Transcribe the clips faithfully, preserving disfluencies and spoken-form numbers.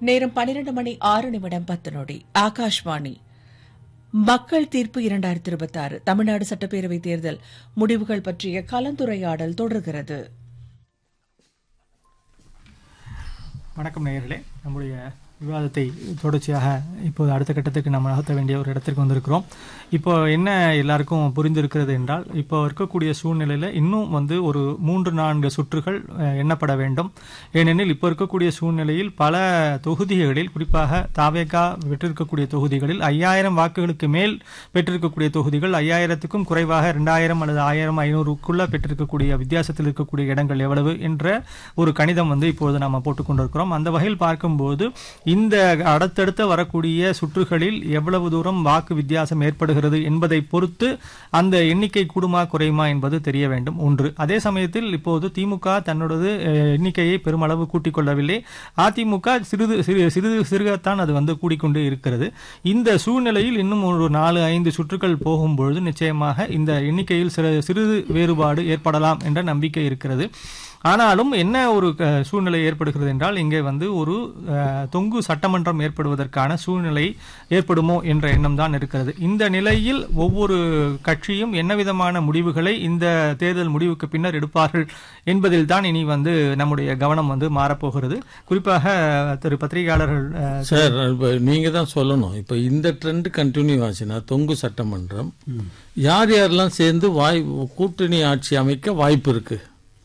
நேரம் பனிரண்டு மணி ஆறு நிமிடம் பத்து நொடி. ஆகாஷ்வாணி. மக்கள் தீர்ப்பு இரண்டாயிரத்தி இருபத்தி ஆறு தமிழ்நாடு சட்டப்பேரவைத் தேர்தல் முடிவுகள் பற்றிய கலந்துரையாடல் தொடர்கிறது. வணக்கம் நேயர்களே, நம்முடைய விவாதத்தை தொடர்ச்சியாக இப்போது அடுத்த கட்டத்துக்கு நம்ம நகர்த்த வேண்டிய ஒரு இடத்திற்கு வந்திருக்கிறோம். இப்போ என்ன எல்லாருக்கும் புரிந்திருக்கிறது என்றால், இப்போ இருக்கக்கூடிய சூழ்நிலையில் இன்னும் வந்து ஒரு மூன்று நான்கு சுற்றுகள் எண்ணப்பட வேண்டும். ஏனெனில் இப்போ இருக்கக்கூடிய சூழ்நிலையில் பல தொகுதிகளில், குறிப்பாக தாவேகா பெற்றிருக்கக்கூடிய தொகுதிகளில் ஐயாயிரம் வாக்குகளுக்கு மேல் பெற்றிருக்கக்கூடிய தொகுதிகள், ஐயாயிரத்துக்கும் குறைவாக ரெண்டாயிரம் அல்லது ஆயிரம் ஐநூறுக்குள்ள பெற்றிருக்கக்கூடிய வித்தியாசத்தில் இருக்கக்கூடிய இடங்கள் எவ்வளவு என்ற ஒரு கணிதம் வந்து இப்போது நாம் போட்டுக்கொண்டிருக்கிறோம். அந்த வகையில் பார்க்கும்போது இந்த அடுத்தடுத்த வரக்கூடிய சுற்றுகளில் எவ்வளவு தூரம் வாக்கு வித்தியாசம் ஏற்படுகிறது என்பதை பொறுத்து அந்த எண்ணிக்கை கூடுமா குறையுமா என்பது தெரிய வேண்டும். ஒன்று. அதே சமயத்தில் இப்போது திமுக தன்னோடது எண்ணிக்கையை பெருமளவு கூட்டிக் கொள்ளவில்லை. அதிமுக சிறிது சிறிது சிறுகத்தான் அது வந்து கூடிக்கொண்டு இருக்கிறது. இந்த சூழ்நிலையில் இன்னும் ஒரு நாலு ஐந்து சுற்றுகள் போகும்பொழுது நிச்சயமாக இந்த எண்ணிக்கையில் சிறிது வேறுபாடு ஏற்படலாம் என்ற நம்பிக்கை இருக்கிறது. ஆனாலும் என்ன ஒரு சூழ்நிலை ஏற்படுகிறது என்றால், இங்கே வந்து ஒரு தொங்கு சட்டமன்றம் ஏற்படுவதற்கான சூழ்நிலை ஏற்படுமோ என்ற எண்ணம் தான் இருக்கிறது. இந்த நிலையில் ஒவ்வொரு கட்சியும் என்ன விதமான முடிவுகளை இந்த தேர்தல் முடிவுக்கு பின்னர் எடுப்பார்கள் என்பதில் தான் இனி வந்து நம்முடைய கவனம் வந்து மாறப்போகிறது. குறிப்பாக திரு பத்திரிகையாளர்கள் சார், நீங்க தான் சொல்லணும். இப்ப இந்த ட்ரெண்ட் கண்டினியூ ஆச்சுன்னா தொங்கு சட்டமன்றம் யார் யாரெல்லாம் சேர்ந்து வாய் கூட்டணி ஆட்சி அமைக்க வாய்ப்பு இருக்கு?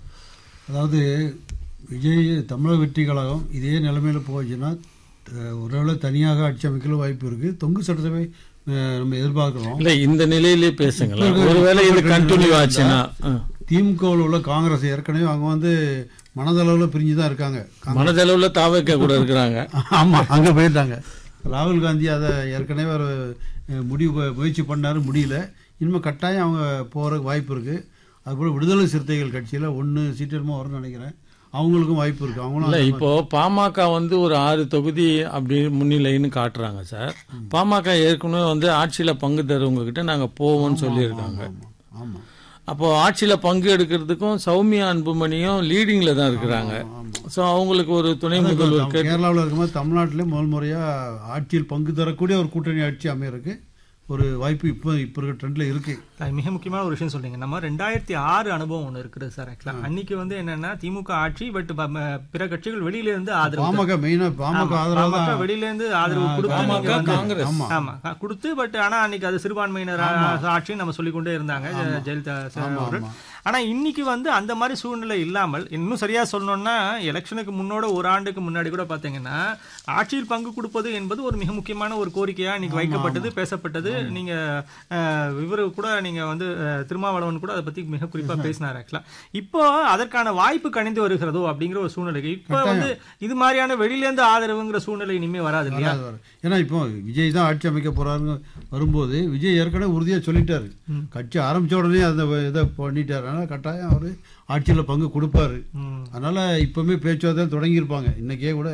அதாவது விஜய் தமிழக வெற்றி கழகம் இதே நிலைமையில் போச்சுன்னா ஒருவேளை தனியாக ஆட்சி அமைக்கல வாய்ப்பு இருக்கு. தொங்கு சட்டசபை நம்ம எதிர்பார்க்கிறோம். இல்ல, இந்த நிலையிலே பேசுங்களா? ஒருவேளை இது கண்டினியூ ஆச்சுன்னா திமுகவில் உள்ள காங்கிரஸ் ஏற்கனவே அவங்க வந்து மனதளவில் பிரிஞ்சுதான் இருக்காங்க. மனதளவில் தாவேக்கா கூட இருக்கிறாங்க. ஆமா, அங்க போயிருந்தாங்க. ராகுல் காந்தி அதை ஏற்கனவே ஒரு முடிவு முயற்சி பண்ணாரு, முடியல. இனிமேல் கட்டாயம் அவங்க போற வாய்ப்பு இருக்கு. அதுபோல விடுதலை சிறுத்தைகள் கட்சியில ஒன்னு சீட்டமா வரும்னு நினைக்கிறேன். அவங்களுக்கும் வாய்ப்பு இருக்கு. அவங்களும் இப்போ பாமக வந்து ஒரு ஆறு தொகுதி அப்படி முன்னிலைன்னு காட்டுறாங்க சார். பாமக ஏற்கனவே வந்து ஆட்சியில பங்கு தருவங்க கிட்ட நாங்க போவோம்னு சொல்லியிருக்காங்க. ஆமா, அப்போ ஆட்சியில பங்கு எடுக்கிறதுக்கும் சௌமியா அன்புமணியும் லீடிங்ல தான் இருக்கிறாங்க. சோ அவங்களுக்கு ஒரு துணை முதல்வர் கேரளாவில் இருக்கும்போது தமிழ்நாட்டிலே முதல் முறையா ஆட்சியில் பங்கு தரக்கூடிய ஒரு கூட்டணி ஆட்சி அமையறதுக்கு ஒரு வாய்ப்பு இப்போ இப்போ இருக்க ட்ரெண்ட்ல இருக்கு. மிக முக்கியமான ஒரு விஷயம் சொல்றீங்க. நம்ம ரெண்டாயிரத்தி ஆறு அனுபவம் ஒண்ணு இருக்குது சார். அன்னைக்கு வந்து என்னன்னா திமுக ஆட்சி, பட் பிற கட்சிகள் வெளியில இருந்து ஆதரவு, பாமக மெயினா பாமக ஆதரவு வெளியில இருந்து ஆதரவு கொடுத்து, ஆமா கொடுத்து, பட் ஆனா அன்னைக்கு அது சிறுபான்மையினர் ஆட்சி நம்ம சொல்லிக்கொண்டே இருந்தாங்க ஜெயலலிதா அவர்கள். ஆனா இன்னைக்கு வந்து அந்த மாதிரி சூழ்நிலை இல்லாமல், இன்னும் சரியா சொல்லணும்னா எலெக்ஷனுக்கு முன்னோட ஒரு ஆண்டுக்கு முன்னாடி கூட பாத்தீங்கன்னா ஆட்சியில் பங்கு கொடுப்பது என்பது ஒரு மிக முக்கியமான ஒரு கோரிக்கையா இன்னைக்கு வைக்கப்பட்டது, பேசப்பட்டது. நீங்க இவரு கூட நீங்க வந்து திருமாவளவன் கூட அதை பத்தி மிக குறிப்பா பேசினார். ஆக்சுவலா இப்போ அதற்கான வாய்ப்பு கணிந்து வருகிறதோ அப்படிங்கிற ஒரு சூழ்நிலை. இப்ப வந்து இது மாதிரியான வெளியில இருந்து ஆதரவுங்கிற சூழ்நிலை இனிமே வராது இல்லையா? ஏன்னா இப்போ விஜய் தான் ஆட்சி அமைக்க போறாருன்னு வரும்போது விஜய் ஏற்கனவே உறுதியா சொல்லிட்டாரு. கட்சி ஆரம்பிச்ச உடனே அந்த இதை பண்ணிட்டாரு. கட்டாயம் அவரு ஆட்சியில பங்கு கொடுப்பாரு. அதனால இப்பவுமே பேச்சுவார்த்தை தொடங்கி இருப்பாங்க. இன்னைக்கே கூட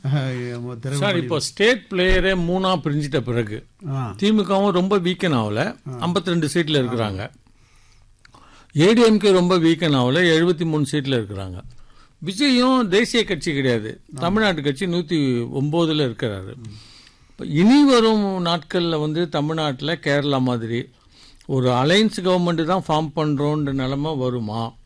இப்போ ஸ்டேட் பிளேயரே மூணா பிரிஞ்சிட்ட பிறகு திமுகவும் ரொம்ப வீக்கன் ஆகல, ஐம்பத்தி ரெண்டு சீட்ல இருக்கிறாங்க. ஏடிஎம்கே ரொம்ப வீக்கன் ஆகல, எழுபத்தி மூணு சீட்ல இருக்கிறாங்க. விஜயும் தேசிய கட்சி கிடையாது, தமிழ்நாட்டு கட்சி நூத்தி ஒன்பதுல இருக்கிறாரு. இனி வரும் நாட்கள்ல வந்து தமிழ்நாட்டில் கேரளா மாதிரி ஒரு அலையன்ஸ் கவர்மெண்ட் தான் ஃபார்ம் பண்றோன்ற நிலைமை வருமா?